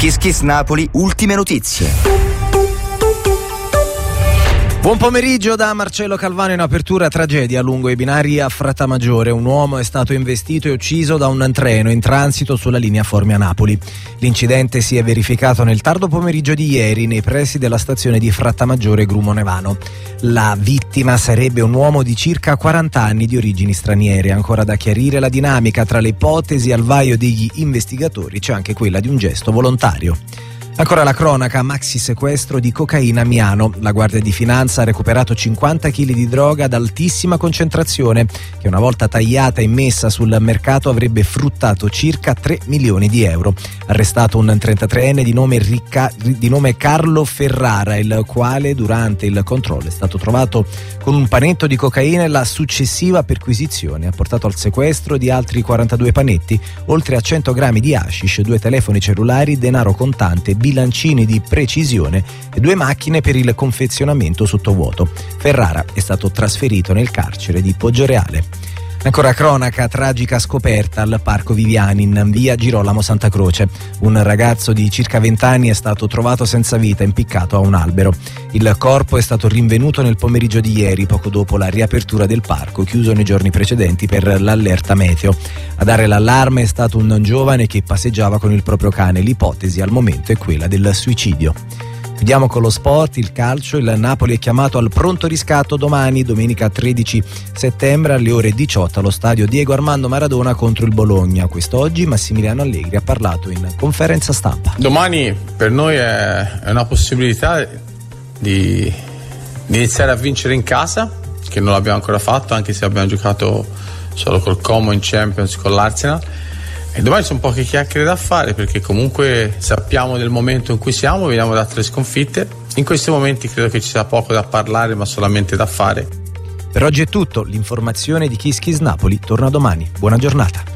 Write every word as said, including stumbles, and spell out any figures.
Kiss Kiss Napoli, ultime notizie. Buon pomeriggio da Marcello Calvano. In apertura, tragedia lungo i binari a Frattamaggiore. Un uomo è stato investito e ucciso da un treno in transito sulla linea Formia-Napoli. L'incidente si è verificato nel tardo pomeriggio di ieri nei pressi della stazione di Frattamaggiore Grumo Nevano. La vittima sarebbe un uomo di circa quaranta anni di origini straniere. Ancora da chiarire la dinamica tra le ipotesi al vaio degli investigatori. C'è anche quella di un gesto volontario. Ancora la cronaca, maxi sequestro di cocaina a Miano. La Guardia di Finanza ha recuperato cinquanta chili di droga ad altissima concentrazione che una volta tagliata e messa sul mercato avrebbe fruttato circa tre milioni di euro. Arrestato un trentatreenne di nome, Ricca, di nome Carlo Ferrara, il quale durante il controllo è stato trovato con un panetto di cocaina e la successiva perquisizione ha portato al sequestro di altri quarantadue panetti, oltre a cento grammi di hashish, due telefoni cellulari, denaro contante, bilancini di precisione e due macchine per il confezionamento sottovuoto. Ferrara è stato trasferito nel carcere di Poggioreale. Ancora cronaca, tragica scoperta al Parco Viviani in via Girolamo Santa Croce. Un ragazzo di circa venti anni è stato trovato senza vita impiccato a un albero. Il corpo è stato rinvenuto nel pomeriggio di ieri, poco dopo la riapertura del parco, chiuso nei giorni precedenti per l'allerta meteo. A dare l'allarme è stato un giovane che passeggiava con il proprio cane. L'ipotesi al momento è quella del suicidio. Chiudiamo con lo sport, il calcio. Il Napoli è chiamato al pronto riscatto domani, domenica tredici settembre alle ore diciotto allo stadio Diego Armando Maradona contro il Bologna. Quest'oggi Massimiliano Allegri ha parlato in conferenza stampa. Domani per noi è una possibilità di, di iniziare a vincere in casa, che non l'abbiamo ancora fatto, anche se abbiamo giocato solo col Como in Champions con l'Arsenal. E domani sono poche chiacchiere da fare, perché comunque sappiamo del momento in cui siamo, veniamo da tre sconfitte. In questi momenti credo che ci sia poco da parlare, ma solamente da fare. Per oggi è tutto. L'informazione di Kiss Kiss Napoli torna domani. Buona giornata.